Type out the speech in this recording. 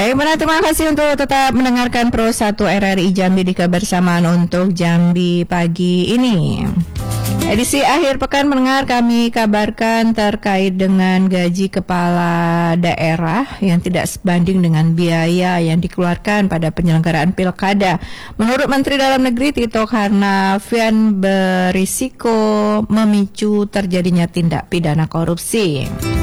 Baik, terima kasih untuk tetap mendengarkan Pro 1 RRI Jambi di Kebersamaan untuk Jambi pagi ini. Edisi akhir pekan mendengar kami kabarkan terkait dengan gaji kepala daerah yang tidak sebanding dengan biaya yang dikeluarkan pada penyelenggaraan pilkada. Menurut Menteri Dalam Negeri Tito Karnavian berisiko memicu terjadinya tindak pidana korupsi.